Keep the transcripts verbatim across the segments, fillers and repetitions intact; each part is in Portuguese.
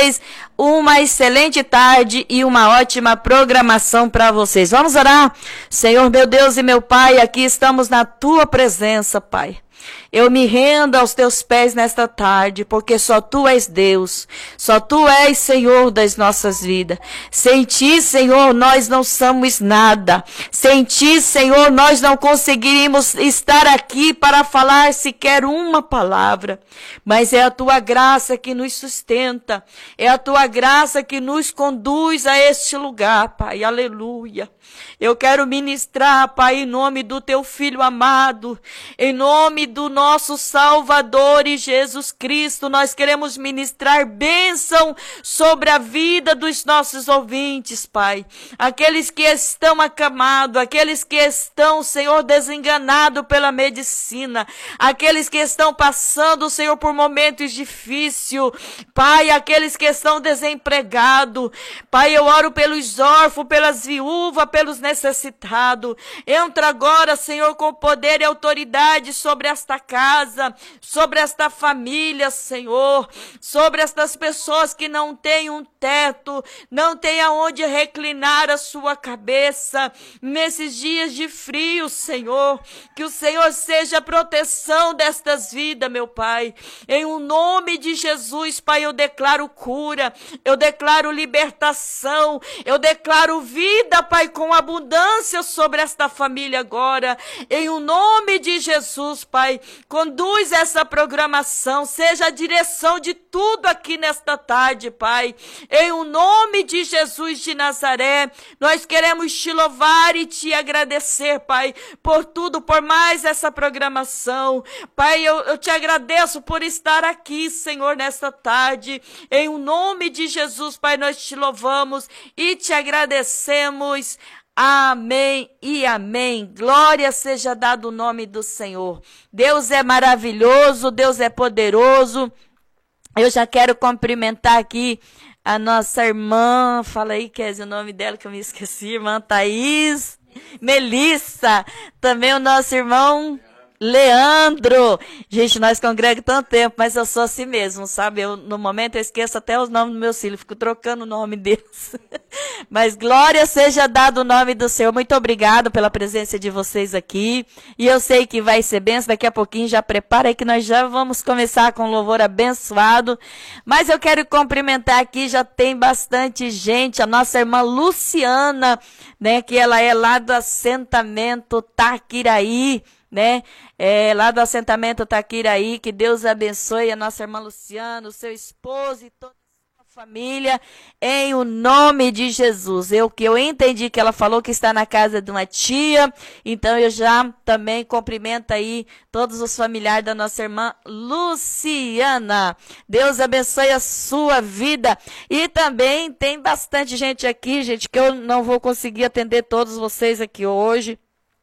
vocês uma excelente tarde e uma ótima programação para vocês. Vamos orar? Senhor, meu Deus e meu Pai, aqui estamos na tua presença, Pai. Eu me rendo aos teus pés nesta tarde, porque só tu és Deus, só tu és Senhor das nossas vidas. Sem ti, Senhor, nós não somos nada. Sem ti, Senhor, nós não conseguiríamos estar aqui para falar sequer uma palavra. Mas é a tua graça que nos sustenta, é a tua graça que nos conduz a este lugar, Pai. Aleluia. Eu quero ministrar, Pai, em nome do teu Filho amado, em nome do nosso Salvador e Jesus Cristo, nós queremos ministrar bênção sobre a vida dos nossos ouvintes, Pai. Aqueles que estão acamados, aqueles que estão, Senhor, desenganados pela medicina, aqueles que estão passando, Senhor, por momentos difíceis, Pai, aqueles que estão desempregados, Pai, eu oro pelos órfãos, pelas viúvas, pelos necessitados. Entra agora, Senhor, com poder e autoridade sobre esta casa, sobre esta família, Senhor, sobre estas pessoas que não têm um teto, não têm aonde reclinar a sua cabeça nesses dias de frio, Senhor. Que o Senhor seja a proteção destas vidas, meu Pai. Em o nome de Jesus, Pai, eu declaro cura, eu declaro libertação, eu declaro vida, Pai, com abundância sobre esta família agora. Em o nome de Jesus, Pai, conduz essa programação, seja a direção de tudo aqui nesta tarde, Pai. Em o nome de Jesus de Nazaré, nós queremos te louvar e te agradecer, Pai, por tudo, por mais essa programação. Pai, eu, eu te agradeço por estar aqui, Senhor, nesta tarde. Em o nome de Jesus, Pai, nós te louvamos e te agradecemos. Amém e amém. Glória seja dado o nome do Senhor. Deus é maravilhoso, Deus é poderoso. Eu já quero cumprimentar aqui a nossa irmã, fala aí, Kézia, o nome dela que eu me esqueci, irmã Thaís, Melissa, também o nosso irmão Leandro. Gente, nós congregamos tanto tempo, mas eu sou assim mesmo, sabe? Eu, no momento eu esqueço até os nomes dos meus filhos, fico trocando o nome deles. Mas glória seja dado o nome do Senhor. Muito obrigado pela presença de vocês aqui. E eu sei que vai ser benção, daqui a pouquinho já prepara aí que nós já vamos começar com louvor abençoado. Mas eu quero cumprimentar aqui, já tem bastante gente, a nossa irmã Luciana, né? Que ela é lá do assentamento Taquiraí, né, é, lá do assentamento Taquiraí. Que Deus abençoe a nossa irmã Luciana, o seu esposo e toda a sua família, em o nome de Jesus. Eu que eu entendi que ela falou que está na casa de uma tia, então eu já também cumprimento aí todos os familiares da nossa irmã Luciana. Deus abençoe a sua vida. E também tem bastante gente aqui, gente, que eu não vou conseguir atender todos vocês aqui hoje,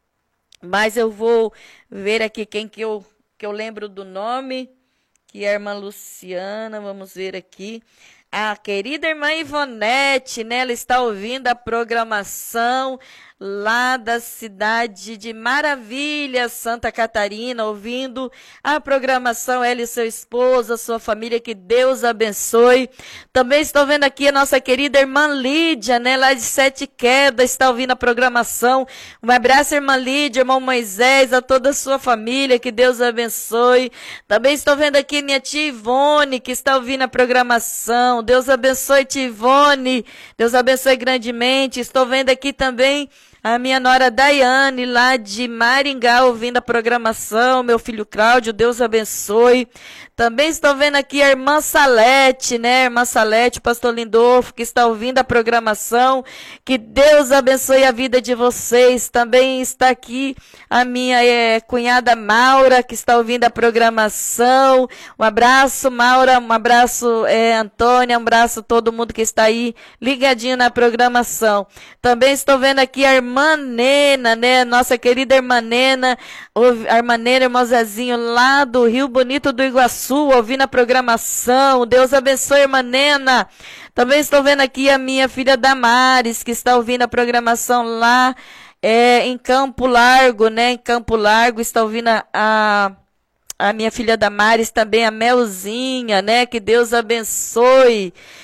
mas eu vou ver aqui quem que eu, que eu lembro do nome, que é a irmã Luciana. Vamos ver aqui. A querida irmã Ivonete, né? Ela está ouvindo a programação lá da cidade de Maravilha, Santa Catarina, ouvindo a programação, ela e seu esposo, a sua família, que Deus abençoe. Também estou vendo aqui a nossa querida irmã Lídia, né, lá de Sete Quedas, está ouvindo a programação. Um abraço, irmã Lídia, irmão Moisés, a toda a sua família, que Deus abençoe. Também estou vendo aqui minha tia Ivone, que está ouvindo a programação. Deus abençoe, tia Ivone, Deus abençoe grandemente. Estou vendo aqui também a minha nora Daiane, lá de Maringá, ouvindo a programação. Meu filho Cláudio, Deus abençoe. Também estou vendo aqui a irmã Salete, né? Irmã Salete, pastor Lindolfo, que está ouvindo a programação. Que Deus abençoe a vida de vocês. Também está aqui a minha é, cunhada Maura, que está ouvindo a programação. Um abraço, Maura. Um abraço, é, Antônia. Um abraço a todo mundo que está aí ligadinho na programação. Também estou vendo aqui a irmã Irmã Nena, né? Nossa querida irmã Nena, a irmã Nena, irmão Zezinho, lá do Rio Bonito do Iguaçu, ouvindo a programação. Deus abençoe, irmã Nena. Também estou vendo aqui a minha filha Damares, que está ouvindo a programação lá é, em Campo Largo, né? Em Campo Largo, está ouvindo a, a, a minha filha Damares, também a Melzinha, né? Que Deus abençoe.